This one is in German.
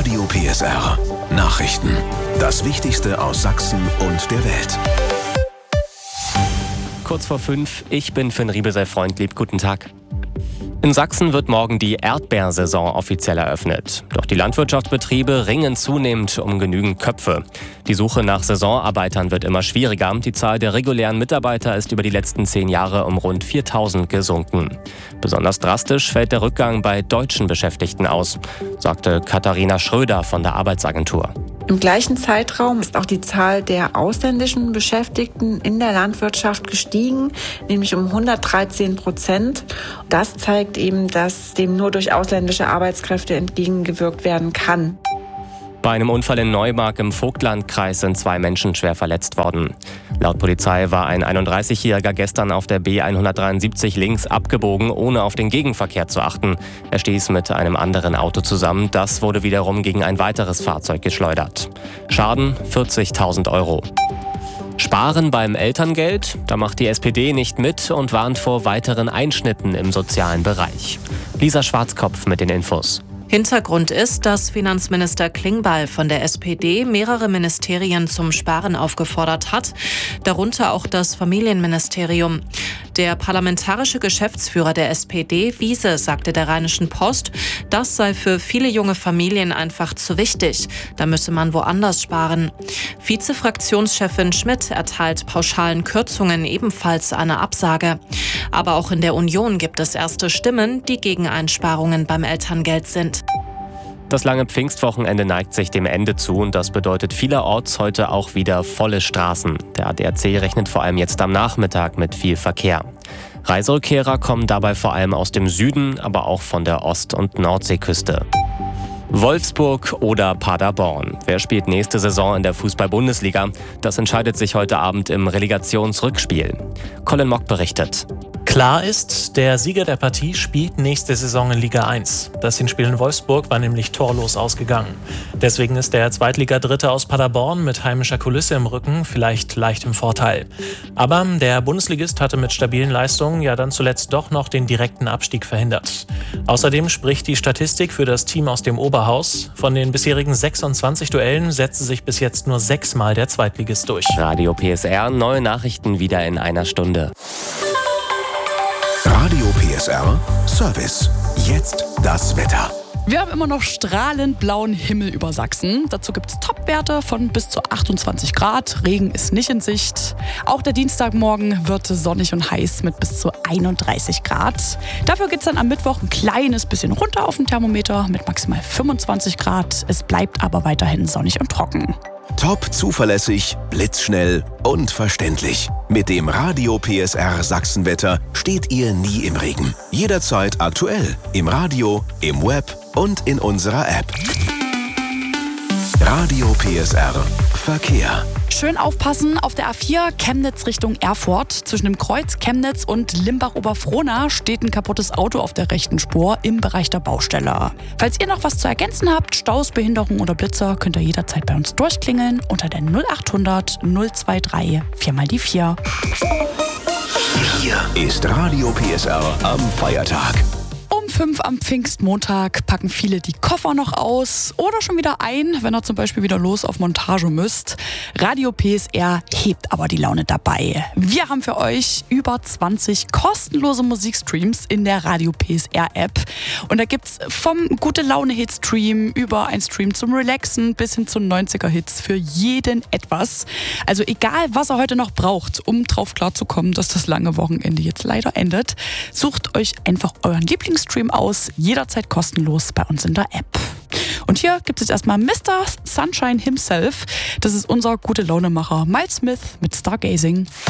Radio PSR. Nachrichten. Das Wichtigste aus Sachsen und der Welt. Kurz vor 5, ich bin Finn Riebesell-Freundlieb. Guten Tag. In Sachsen wird morgen die Erdbeersaison offiziell eröffnet. Doch die Landwirtschaftsbetriebe ringen zunehmend um genügend Köpfe. Die Suche nach Saisonarbeitern wird immer schwieriger. Die Zahl der regulären Mitarbeiter ist über die letzten 10 Jahre um rund 4.000 gesunken. Besonders drastisch fällt der Rückgang bei deutschen Beschäftigten aus, sagte Katharina Schröder von der Arbeitsagentur. Im gleichen Zeitraum ist auch die Zahl der ausländischen Beschäftigten in der Landwirtschaft gestiegen, nämlich um 113%. Das zeigt eben, dass dem nur durch ausländische Arbeitskräfte entgegengewirkt werden kann. Bei einem Unfall in Neumark im Vogtlandkreis sind 2 Menschen schwer verletzt worden. Laut Polizei war ein 31-Jähriger gestern auf der B173 links abgebogen, ohne auf den Gegenverkehr zu achten. Er stieß mit einem anderen Auto zusammen. Das wurde wiederum gegen ein weiteres Fahrzeug geschleudert. Schaden 40.000 Euro. Sparen beim Elterngeld? Da macht die SPD nicht mit und warnt vor weiteren Einschnitten im sozialen Bereich. Lisa Schwarzkopf mit den Infos. Hintergrund ist, dass Finanzminister Klingbeil von der SPD mehrere Ministerien zum Sparen aufgefordert hat, darunter auch das Familienministerium. Der parlamentarische Geschäftsführer der SPD, Wiese, sagte der Rheinischen Post, das sei für viele junge Familien einfach zu wichtig. Da müsse man woanders sparen. Vizefraktionschefin Schmidt erteilt pauschalen Kürzungen ebenfalls eine Absage. Aber auch in der Union gibt es erste Stimmen, die gegen Einsparungen beim Elterngeld sind. Das lange Pfingstwochenende neigt sich dem Ende zu und das bedeutet vielerorts heute auch wieder volle Straßen. Der ADAC rechnet vor allem jetzt am Nachmittag mit viel Verkehr. Reiserückkehrer kommen dabei vor allem aus dem Süden, aber auch von der Ost- und Nordseeküste. Wolfsburg oder Paderborn. Wer spielt nächste Saison in der Fußball-Bundesliga? Das entscheidet sich heute Abend im Relegationsrückspiel. Colin Mock berichtet. Klar ist, der Sieger der Partie spielt nächste Saison in Liga 1. Das Hinspiel in Wolfsburg war nämlich torlos ausgegangen. Deswegen ist der Zweitliga-Dritte aus Paderborn mit heimischer Kulisse im Rücken vielleicht leicht im Vorteil. Aber der Bundesligist hatte mit stabilen Leistungen ja dann zuletzt doch noch den direkten Abstieg verhindert. Außerdem spricht die Statistik für das Team aus dem Oberhaus. Von den bisherigen 26 Duellen setzte sich bis jetzt nur 6-mal der Zweitligist durch. Radio PSR, neue Nachrichten wieder in einer Stunde. Radio PSR Service. Jetzt das Wetter. Wir haben immer noch strahlend blauen Himmel über Sachsen. Dazu gibt es Topwerte von bis zu 28 Grad. Regen ist nicht in Sicht. Auch der Dienstagmorgen wird sonnig und heiß mit bis zu 31 Grad. Dafür geht es dann am Mittwoch ein kleines bisschen runter auf dem Thermometer mit maximal 25 Grad. Es bleibt aber weiterhin sonnig und trocken. Top zuverlässig, blitzschnell und verständlich. Mit dem Radio PSR Sachsenwetter steht ihr nie im Regen. Jederzeit aktuell. Im Radio, im Web und in unserer App. Radio PSR Verkehr. Schön aufpassen, auf der A4 Chemnitz Richtung Erfurt. Zwischen dem Kreuz Chemnitz und Limbach-Oberfrohna steht ein kaputtes Auto auf der rechten Spur im Bereich der Baustelle. Falls ihr noch was zu ergänzen habt, Staus, Behinderung oder Blitzer, könnt ihr jederzeit bei uns durchklingeln unter der 0800 023 4x4. Hier ist Radio PSR am Feiertag. Um 5 am Pfingstmontag packen viele die Koffer noch aus oder schon wieder ein, wenn ihr zum Beispiel wieder los auf Montage müsst. Radio PSR hebt aber die Laune dabei. Wir haben für euch über 20 kostenlose Musikstreams in der Radio PSR App. Und da gibt's vom Gute-Laune-Hit-Stream über einen Stream zum Relaxen bis hin zu 90er-Hits für jeden etwas. Also egal, was ihr heute noch braucht, um drauf klarzukommen, dass das lange Wochenende jetzt leider endet, sucht euch einfach euren Lieblingsstream aus, jederzeit kostenlos bei uns in der App. Und hier gibt es erstmal Mr. Sunshine himself. Das ist unser Gute-Laune-Macher Miles Smith mit Stargazing.